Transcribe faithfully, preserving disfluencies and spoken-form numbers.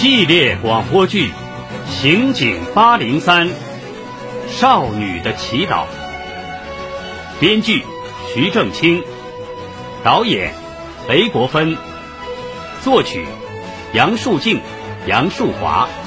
系列广播剧《刑警八零三》少女的祈祷，编剧徐正清，导演雷国芬，作曲杨树静、杨树华。